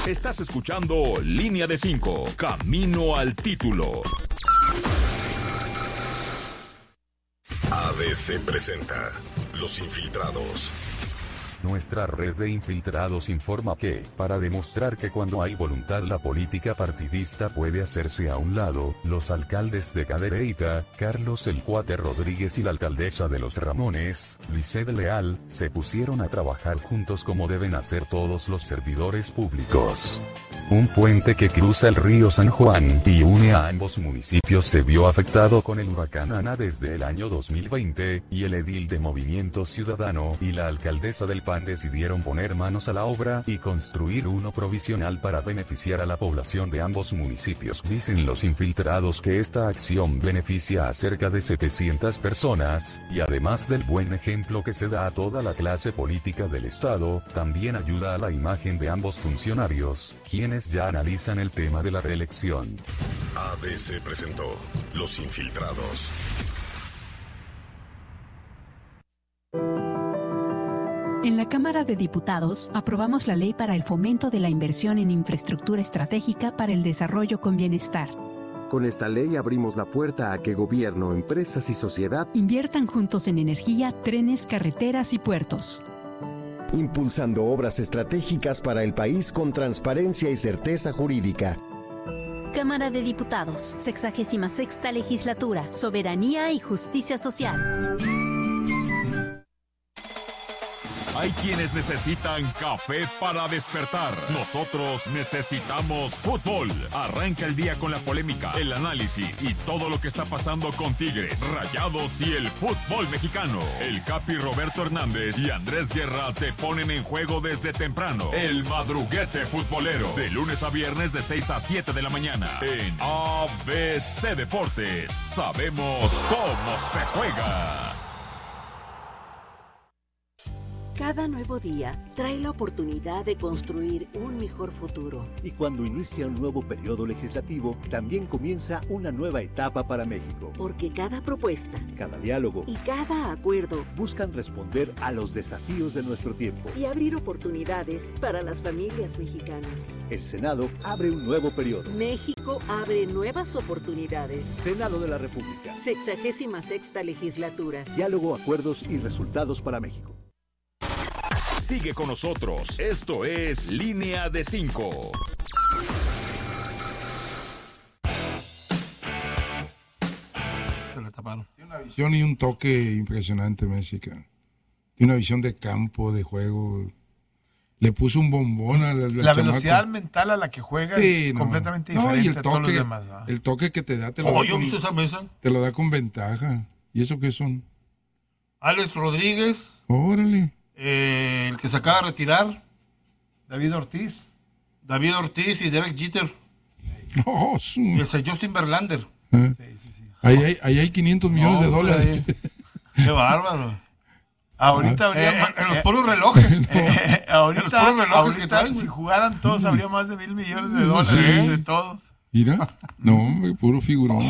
Estás escuchando Línea de 5, Camino al Título. ABC presenta Los Infiltrados. Nuestra red de infiltrados informa que, para demostrar que cuando hay voluntad la política partidista puede hacerse a un lado, los alcaldes de Cadereyta, Carlos El Cuate Rodríguez y la alcaldesa de Los Ramones, Lisset Leal, se pusieron a trabajar juntos como deben hacer todos los servidores públicos. Un puente que cruza el río San Juan y une a ambos municipios se vio afectado con el huracán Ana desde el año 2020, y el edil de Movimiento Ciudadano y la alcaldesa del PAN decidieron poner manos a la obra y construir uno provisional para beneficiar a la población de ambos municipios. Dicen los infiltrados que esta acción beneficia a cerca de 700 personas, y además del buen ejemplo que se da a toda la clase política del Estado, también ayuda a la imagen de ambos funcionarios, quienes ya analizan el tema de la reelección. ABC presentó Los Infiltrados. En la Cámara de Diputados aprobamos la Ley para el Fomento de la Inversión en Infraestructura Estratégica para el Desarrollo con Bienestar. Con esta ley abrimos la puerta a que gobierno, empresas y sociedad inviertan juntos en energía, trenes, carreteras y puertos, impulsando obras estratégicas para el país con transparencia y certeza jurídica. Cámara de Diputados, 66ª Legislatura, Soberanía y Justicia Social. Hay quienes necesitan café para despertar. Nosotros necesitamos fútbol. Arranca el día con la polémica, el análisis y todo lo que está pasando con Tigres, Rayados y el fútbol mexicano. El Capi Roberto Hernández y Andrés Guerra te ponen en juego desde temprano. El madruguete futbolero, de lunes a viernes de 6 a 7 de la mañana. En ABC Deportes, sabemos cómo se juega. Cada nuevo día trae la oportunidad de construir un mejor futuro. Y cuando inicia un nuevo periodo legislativo, también comienza una nueva etapa para México. Porque cada propuesta, cada diálogo y cada acuerdo buscan responder a los desafíos de nuestro tiempo y abrir oportunidades para las familias mexicanas. El Senado abre un nuevo periodo. México abre nuevas oportunidades. Senado de la República. 66ª Legislatura. Diálogo, acuerdos y resultados para México. Sigue con nosotros. Esto es Línea de 5. Se le taparon. Tiene una visión y un toque impresionante, Messi. Tiene una visión de campo, de juego. Le puso un bombón a la velocidad mental a la que juega es completamente diferente a todos los demás. ¿Va? El toque que te da te lo da ¿yo visto esa mesa? Te lo da con ventaja. ¿Y eso qué son? Alex Rodríguez. Órale. El que se acaba de retirar, David Ortiz y Derek Jeter. Oh, ese Justin Verlander. Sí. Ahí hay 500 millones de dólares. Qué bárbaro. Ahorita habría en los puros relojes. Ahorita si jugaran todos habría más de 1,000 millones de dólares de todos. Mira, no, hombre, puro figurón.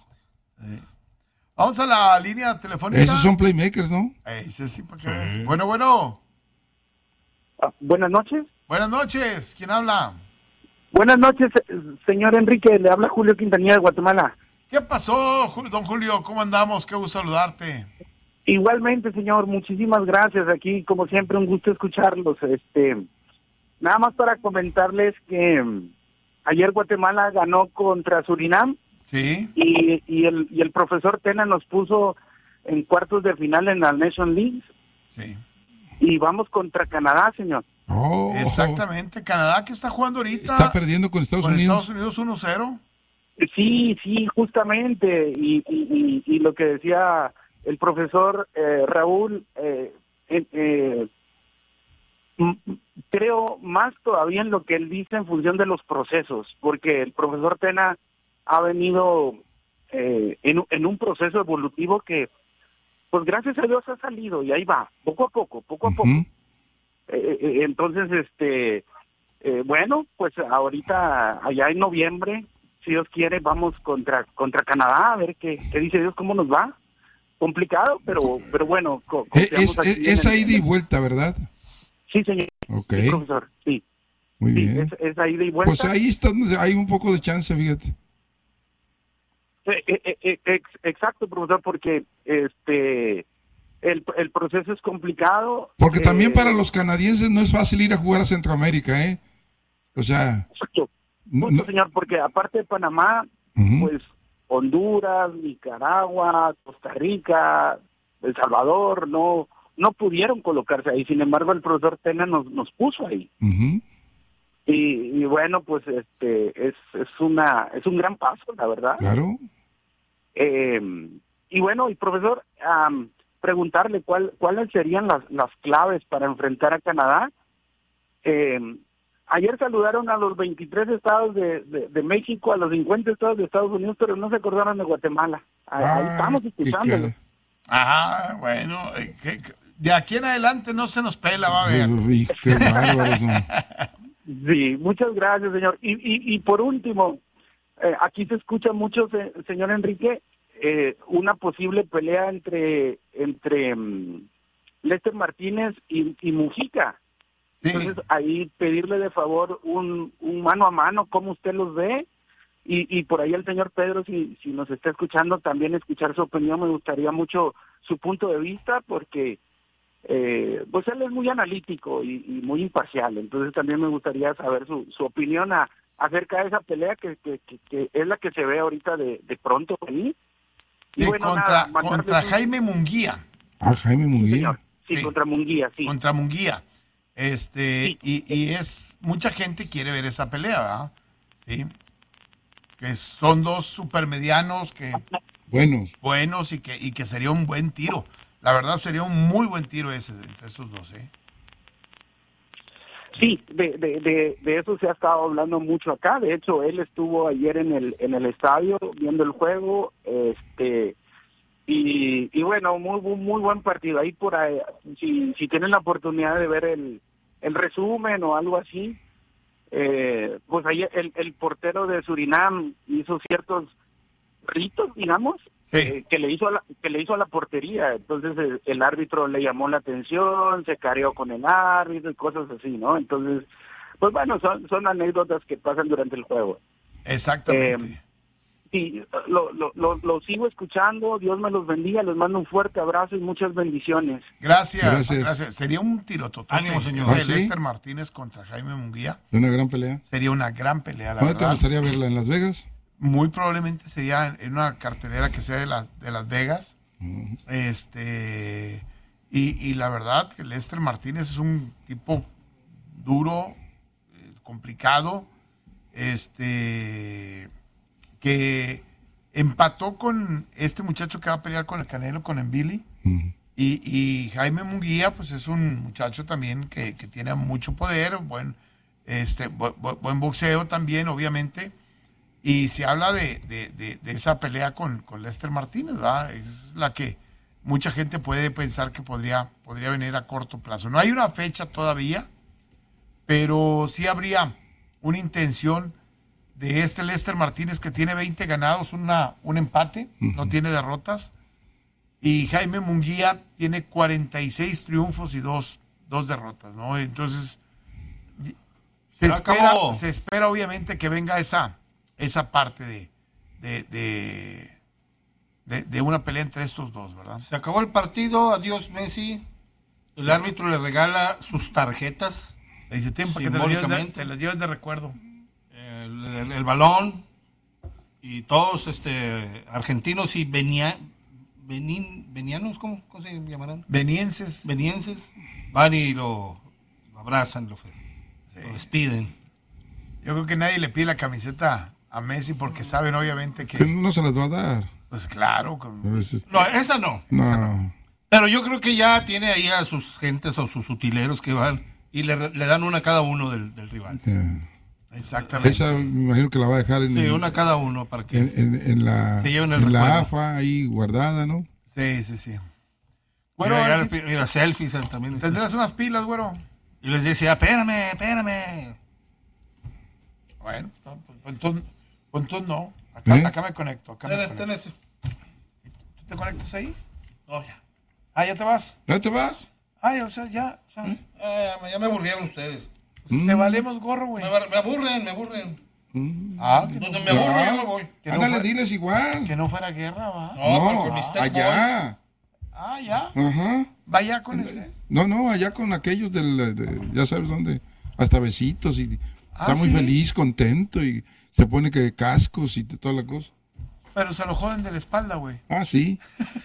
Vamos a la línea telefónica. Esos son playmakers, ¿no? Sí, ¿para qué ves? Bueno. Buenas noches. Buenas noches. ¿Quién habla? Buenas noches, señor Enrique. Le habla Julio Quintanilla de Guatemala. ¿Qué pasó, don Julio? ¿Cómo andamos? Qué gusto saludarte. Igualmente, señor. Muchísimas gracias. Aquí, como siempre, un gusto escucharlos. Nada más para comentarles que ayer Guatemala ganó contra Surinam. Sí. Y el profesor Tena nos puso en cuartos de final en la Nation League. Sí. Y vamos contra Canadá, señor. Oh. Exactamente. Canadá que está jugando ahorita. Está perdiendo con Estados Unidos. Estados Unidos 1-0. Sí, justamente. Y lo que decía el profesor Raúl, creo más todavía en lo que él dice en función de los procesos, porque el profesor Tena ha venido en un proceso evolutivo que, pues gracias a Dios ha salido y ahí va, poco a poco. Entonces, bueno, pues ahorita, allá en noviembre, si Dios quiere, vamos contra Canadá, a ver qué dice Dios, cómo nos va. Complicado, pero bueno. Es ida y vuelta, ¿verdad? Sí, señor. Okay. Sí, profesor, sí. Muy Sí, bien. es ahí de vuelta. Pues ahí está, hay un poco de chance, fíjate. Exacto, profesor, porque el proceso es complicado. Porque también para los canadienses no es fácil ir a jugar a Centroamérica, ¿eh? O sea... Exacto. Justo, señor, porque aparte de Panamá, pues Honduras, Nicaragua, Costa Rica, El Salvador, no pudieron colocarse ahí. Sin embargo, el profesor Tena nos puso ahí. Y bueno, pues es un gran paso, la verdad. Claro. Y bueno, y profesor, preguntarle cuáles serían las claves para enfrentar a Canadá. Ayer saludaron a los 23 estados de México, a los 50 estados de Estados Unidos, pero no se acordaron de Guatemala. Ahí estamos escuchándolo. Ah, bueno, de aquí en adelante no se nos pela, va a ver. Qué bárbaros, ¿no? Sí, muchas gracias, señor. Y por último, aquí se escucha mucho, señor Enrique, una posible pelea entre Lester Martínez y Mujica. Sí. Entonces, ahí pedirle de favor un mano a mano, cómo usted los ve, y por ahí el señor Pedro, si nos está escuchando, también escuchar su opinión. Me gustaría mucho su punto de vista, porque pues él es muy analítico y muy imparcial. Entonces también me gustaría saber su opinión acerca de esa pelea que es la que se ve ahorita de pronto venir. Y bueno, contra Jaime Munguía. Jaime Munguía. Sí, contra Munguía, sí. Contra Munguía. Sí. Y es mucha gente quiere ver esa pelea, ¿verdad? Sí. Que son dos supermedianos que buenos y que sería un buen tiro. La verdad sería un muy buen tiro ese entre esos dos, ¿eh? Sí, de eso se ha estado hablando mucho acá. De hecho, él estuvo ayer en el estadio viendo el juego, y bueno, muy buen partido. Ahí por ahí, si tienen la oportunidad de ver el resumen o algo así, pues ahí el portero de Surinam hizo ciertos ritos, digamos, sí, que le hizo a la portería. Entonces el árbitro le llamó la atención, se careó con el árbitro y cosas así, ¿no? Entonces, pues bueno, son anécdotas que pasan durante el juego. Exactamente. Sí, lo sigo escuchando. Dios me los bendiga. Les mando un fuerte abrazo y muchas bendiciones. Gracias. Sería un tirototote. Ánimo, señor. Lester Martínez contra Jaime Munguía. Una gran pelea. Sería una gran pelea, la ¿Dónde verdad. te gustaría verla? ¿En Las Vegas? Muy probablemente sería en una cartelera que sea de Las Vegas. Y la verdad que Lester Martínez es un tipo duro, complicado, que empató con este muchacho que va a pelear con el Canelo, con Envili. Y Jaime Munguía, pues es un muchacho también que tiene mucho poder, buen boxeo también, obviamente. Y se habla de esa pelea con Lester Martínez, ¿verdad? Es la que mucha gente puede pensar que podría venir a corto plazo. No hay una fecha todavía, pero sí habría una intención de Lester Martínez, que tiene 20 ganados, un empate, no tiene derrotas. Y Jaime Munguía tiene 46 triunfos y dos derrotas, ¿no? Entonces, se espera obviamente que venga esa parte de una pelea entre estos dos, ¿verdad? Se acabó el partido, adiós Messi. El árbitro le regala sus tarjetas. Le dice tiempo que te las lleves de recuerdo. El balón y todos argentinos y venianos, ¿cómo se llamarán? Venienses van y lo abrazan, lo despiden. Yo creo que nadie le pide la camiseta a Messi porque saben obviamente que no se las va a dar. Pues claro. No, esa no. Pero yo creo que ya tiene ahí a sus gentes o sus utileros que van y le dan una a cada uno del rival. Exactamente. Esa me imagino que la va a dejar una a cada uno para que en la AFA ahí guardada, ¿no? Sí. Bueno, mira, selfies también. ¿Tendrás unas pilas, güero? Y les decía, espérame. Bueno, entonces no. Acá me conecto. ¿Tú te conectas ahí? No, ya. ¿Ya te vas? ¿Ya te vas? O sea, ya. Ya me aburrieron ustedes. Te valemos gorro, güey. Me aburren. Donde me aburro yo me voy. Ándale, diles igual. Que no fuera guerra, ¿va? No, con mis Tech allá. Ya. Ajá. Vaya con este. No, allá con aquellos ya sabes dónde, hasta besitos y está muy ¿sí? feliz, contento y se pone que cascos y toda la cosa. Pero se lo joden de la espalda, güey. Ah, sí.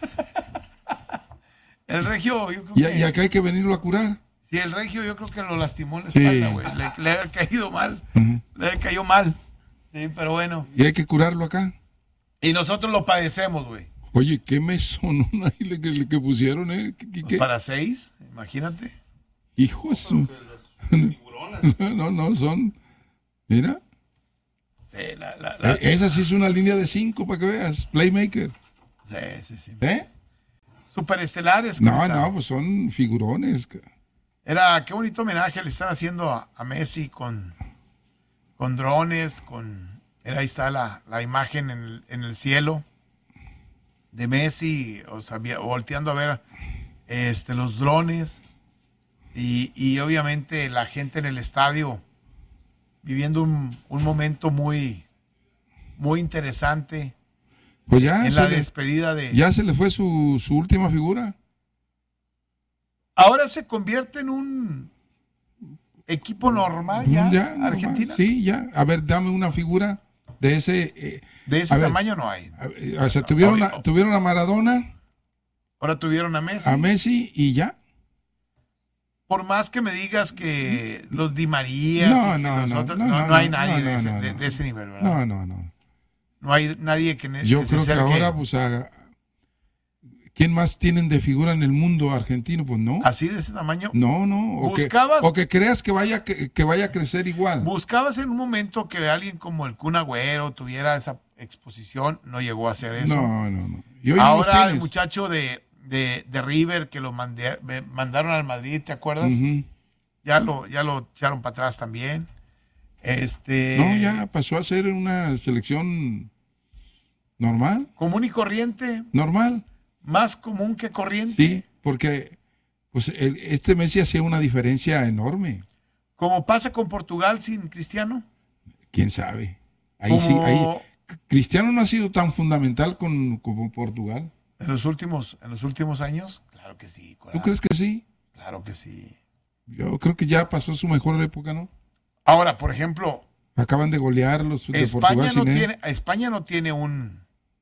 El Regio, yo creo que... Y acá hay que venirlo a curar. Sí, el Regio yo creo que lo lastimó en la espalda, güey. Le había caído mal. Le había caído mal. Sí, pero bueno. Y hay que curarlo acá. Y nosotros lo padecemos, güey. Oye, qué mesón ahí que pusieron, ¿eh? ¿Qué? Para 6, imagínate. Hijo de su... No, son... Mira. Sí, esa sí es una línea de 5 para que veas. Playmaker. Sí. ¿Eh? Superestelares. No, pues son figurones. Qué bonito homenaje le están haciendo a Messi con drones, ahí está la imagen en el cielo de Messi, o sea, volteando a ver los drones y obviamente la gente en el estadio viviendo un momento muy, muy interesante. Pues ya en la despedida de... Ya se le fue su última figura. Ahora se convierte en un equipo normal ya Argentina. Normal. Sí, ya. A ver, dame una figura de ese... de ese tamaño no hay. O sea, tuvieron a Maradona. Ahora tuvieron a Messi. A Messi y ya. Por más que me digas que los Di María no hay nadie de ese nivel, ¿verdad? No. No hay nadie que yo creo que ahora, pues, ¿quién más tienen de figura en el mundo argentino? Pues no. ¿Así de ese tamaño? No. O que creas que vaya a crecer igual. Buscabas en un momento que alguien como el Kun Agüero tuviera esa exposición, no llegó a hacer eso. No. Ahora el muchacho de River que lo mandaron al Madrid, ¿te acuerdas? Uh-huh. Ya lo echaron para atrás también. No, ya pasó a ser una selección normal. Común y corriente. Normal. Más común que corriente. Sí, porque pues este Messi hacía una diferencia enorme. ¿Cómo pasa con Portugal sin Cristiano? ¿Quién sabe? Ahí Cristiano no ha sido tan fundamental como Portugal. ¿En los últimos años? Claro que sí. ¿Tú crees que sí? Claro que sí. Yo creo que ya pasó su mejor época, ¿no? Ahora, por ejemplo... Acaban de golear los de Portugal. España no tiene un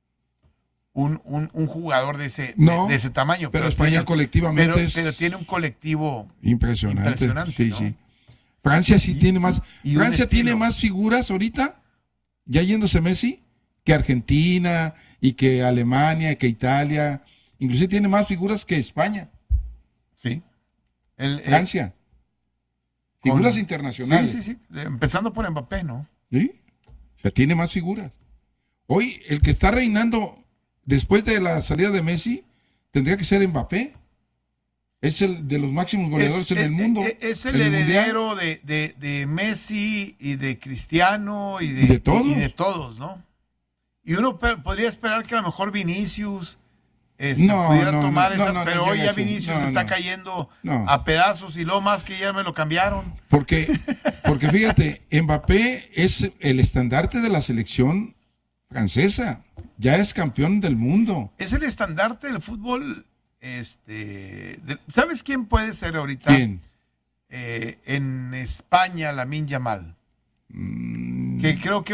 jugador de ese tamaño. Pero España colectivamente pero tiene un colectivo impresionante. Sí, ¿no? sí. Francia sí tiene más. Francia tiene más figuras ahorita, ya yéndose Messi, que Argentina y que Alemania y que Italia. Inclusive tiene más figuras que España. Sí. Francia. Figuras internacionales. Sí. Empezando por Mbappé, ¿no? Sí. O sea, tiene más figuras. Hoy, el que está reinando después de la salida de Messi, tendría que ser Mbappé. Es el de los máximos goleadores en el mundo. Es el heredero de Messi y de Cristiano y de todos, ¿no? Y uno podría esperar que a lo mejor Vinicius pudiera tomar esa, pero hoy ya Vinicius está cayendo a pedazos y lo más que ya me lo cambiaron. Porque fíjate, Mbappé es el estandarte de la selección francesa, ya es campeón del mundo. Es el estandarte del fútbol, ¿sabes quién puede ser ahorita? ¿Quién? En España, Lamine Yamal. Que creo que